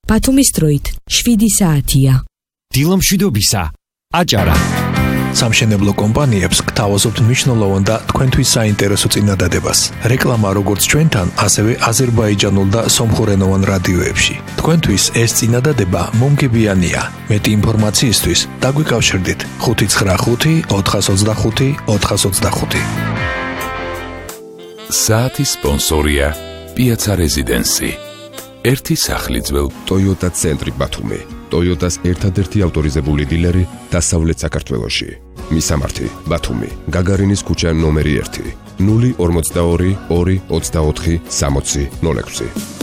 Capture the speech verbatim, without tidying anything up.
ბათუმის დროით შვიდი საათია. დილამშვიდობისა აჭარა. სამშენებლო კომპანიებს გთავაზობთ მნიშვნელოვან და თქვენთვის საინტერესო წინადადებას. რეკლამა როგორც ჩვენთან, ასევე აზერბაიჯანულ და სომხურენოვან რადიოებში. თქვენთვის ეს წინადადება მომგებიანია. მეტი ინფორმაციისთვის დაგვიკავშირდით ხუთი ცხრა ხუთი ოთხას ოცდახუთი ოთხას ოცდახუთი. საათის სპონსორია პიაცა რეზიდენსი. ერთი სახლი ძველ Toyota ცენტრი ბათუმი. Toyotas ერთადერთი ავტორიზებული დილერი დასავლეთ საქართველოში. მისამართი ბათუმი. გაგარინის ქუჩა ნომერი ერთი. ნული ორმოცდაორი ორი ოცდაოთხი სამოცი ნოლ ექვსი.